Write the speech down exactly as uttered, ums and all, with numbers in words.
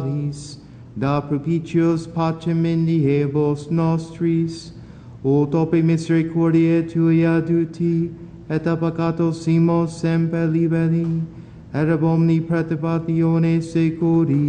da propitios pacem in diebos nostris, o tope misericordiae tui aduti, et a peccatos simos semper liberi, et ab omni perturbatione securi.